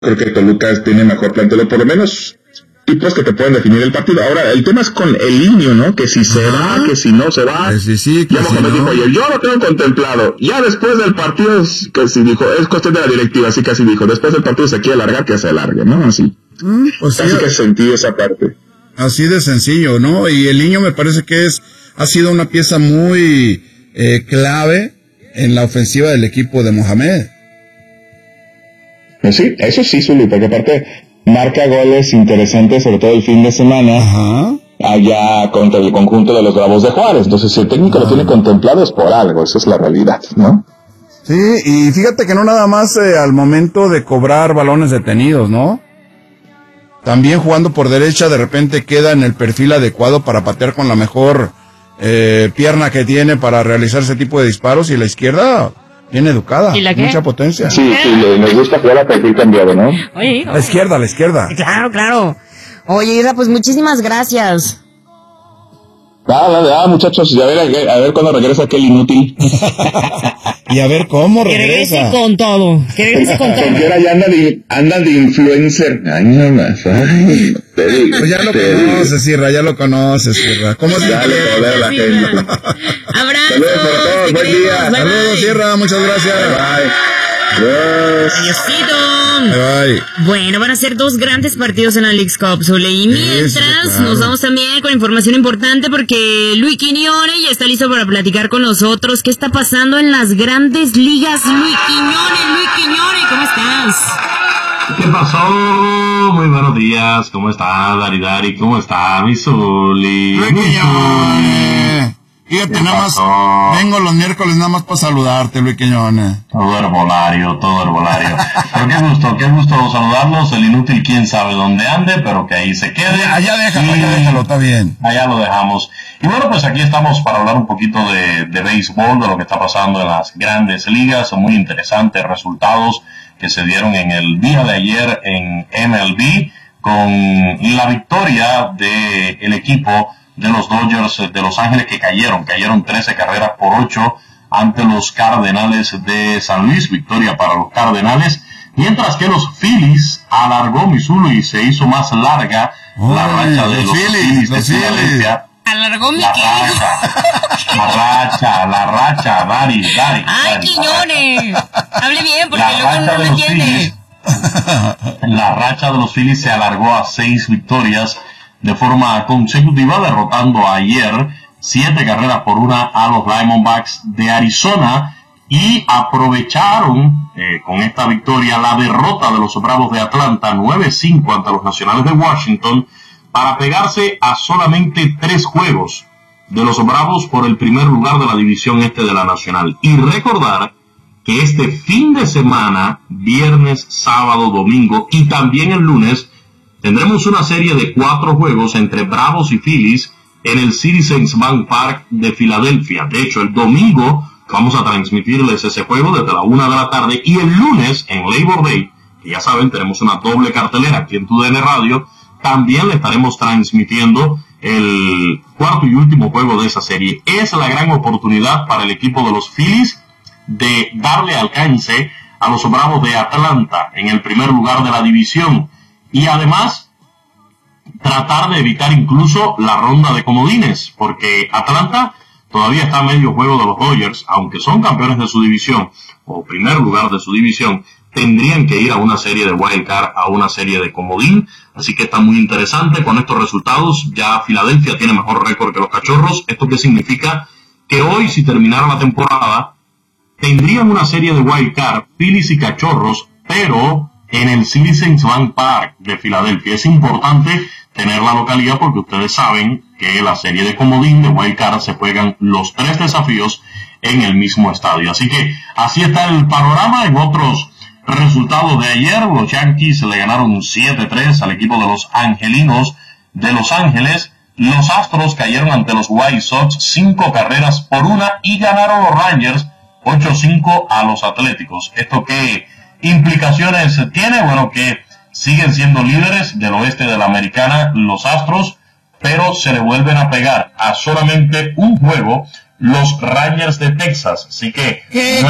creo que Toluca tiene mejor plantel, o por lo menos tipos que te pueden definir el partido. Ahora, el tema es con el Niño, ¿no? Que si se va, que si no se va. Sí, ya Mohamed dijo ayer, yo lo tengo contemplado. Ya después del partido, casi dijo, es cuestión de la directiva, así casi dijo, después del partido se quiere largar, que se largue, ¿no? Así. Así que sentí esa parte. Así de sencillo, ¿no? Y el Niño me parece que ha sido una pieza muy clave en la ofensiva del equipo de Mohamed. Sí, eso sí, Zuli, porque aparte marca goles interesantes, sobre todo el fin de semana, allá contra el conjunto de los Bravos de Juárez. Entonces, si el técnico lo tiene contemplado es por algo, esa es la realidad, ¿no? Sí, y fíjate que no nada más al momento de cobrar balones detenidos, ¿no? También jugando por derecha, de repente queda en el perfil adecuado para patear con la mejor pierna que tiene para realizar ese tipo de disparos, y la izquierda bien educada, mucha potencia. Sí, les gusta jugar a perfil cambiado, ¿no? Oye, la izquierda. Claro. Oye, Isra, pues muchísimas gracias. Muchachos, a ver cuándo regresa aquel inútil. Y a ver cómo regresa. Que regrese con todo. Porque ahora ya anda de influencer. Ay, no más. Ay, te digo. Pues ya lo conoces, Sierra. ¿Cómo se llama? La gente. Abrazos. Saludos para todos, buen día. Saludos, Sierra, muchas gracias. Bye. Adiós. Adiósito. Bye. Bueno, van a ser 2 grandes partidos en la Leagues Cup, Zule. Y mientras nos vamos también con información importante, porque Luis Quiñones ya está listo para platicar con nosotros. ¿Qué está pasando en las grandes ligas? Luis Quiñones, ¿cómo estás? ¿Qué pasó? Muy buenos días. ¿Cómo está, Dari? ¿Cómo está, mi Zuli? Luis Quiñones. Fíjate, nada más, vengo los miércoles nada más para saludarte, Luis Quiñones. Todo herbolario. Pero qué gusto saludarlos. El inútil, quién sabe dónde ande, pero que ahí se quede. Allá déjalo, está bien. Allá lo dejamos. Y bueno, pues aquí estamos para hablar un poquito de béisbol, de lo que está pasando en las grandes ligas. Son muy interesantes resultados que se dieron en el día de ayer en MLB, con la victoria del equipo de los Dodgers de Los Ángeles, que cayeron 13 carreras por 8 ante los Cardenales de San Luis. Victoria para los Cardenales, mientras que los Phillies alargó Missouri y se hizo más larga la racha de los Phillies de Filadelfia. Alargó mi la racha, Dari. Ay, Quiñones, hable bien porque luego no me entiende. La racha de los Phillies se alargó a 6 victorias de forma consecutiva, derrotando ayer 7 carreras por 1 a los Diamondbacks de Arizona, y aprovecharon con esta victoria la derrota de los Bravos de Atlanta 9-5 ante los Nacionales de Washington, para pegarse a solamente 3 juegos de los Bravos por el primer lugar de la división este de la Nacional. Y recordar que este fin de semana, viernes, sábado, domingo y también el lunes, tendremos una serie de 4 juegos entre Bravos y Phillies en el Citizens Bank Park de Filadelfia. De hecho, el domingo vamos a transmitirles ese juego desde la 1 de la tarde, y el lunes en Labor Day, que ya saben, tenemos una doble cartelera aquí en TUDN Radio, también le estaremos transmitiendo el cuarto y último juego de esa serie. Es la gran oportunidad para el equipo de los Phillies de darle alcance a los Bravos de Atlanta en el primer lugar de la división, y además tratar de evitar incluso la ronda de comodines, porque Atlanta todavía está a medio juego de los Dodgers. Aunque son campeones de su división o primer lugar de su división, tendrían que ir a una serie de wild card, a una serie de comodín. Así que está muy interesante. Con estos resultados ya Filadelfia tiene mejor récord que los Cachorros. ¿Esto qué significa? Que hoy, si terminara la temporada, tendrían una serie de wild card Phillies y Cachorros, pero en el Citizens Bank Park de Filadelfia. Es importante tener la localidad, porque ustedes saben que la serie de comodín de wild card se juegan los 3 desafíos en el mismo estadio. Así que así está el panorama. En otros resultados de ayer, los Yankees le ganaron 7-3 al equipo de los Angelinos de Los Ángeles. Los Astros cayeron ante los White Sox 5 carreras por 1, y ganaron los Rangers 8-5 a los Atléticos. ¿Esto qué implicaciones tiene? Bueno, que siguen siendo líderes del oeste de la Americana los Astros, pero se le vuelven a pegar a solamente un juego los Rangers de Texas. Así que